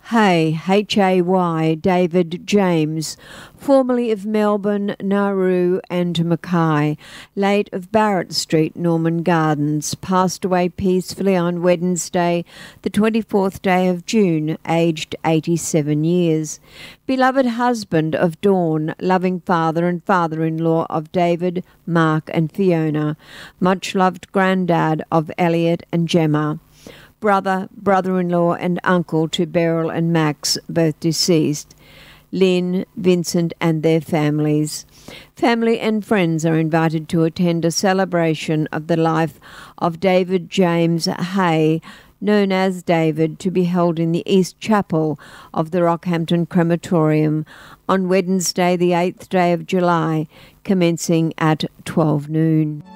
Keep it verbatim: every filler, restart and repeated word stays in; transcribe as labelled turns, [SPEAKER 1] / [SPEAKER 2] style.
[SPEAKER 1] Hay, H A Y, David James, formerly of Melbourne, Nauru and Mackay, late of Barrett Street, Norman Gardens, passed away peacefully on Wednesday, the twenty-fourth day of June, aged eighty-seven years. Beloved husband of Dawn, loving father and father-in-law of David, Mark and Fiona, much-loved granddad of Elliot and Gemma, brother, brother-in-law and uncle to Beryl and Max, both deceased, Lynn, Vincent and their families. Family and friends are invited to attend a celebration of the life of David James Hay, known as David, to be held in the East Chapel of the Rockhampton Crematorium on Wednesday the eighth day of July, commencing at twelve noon.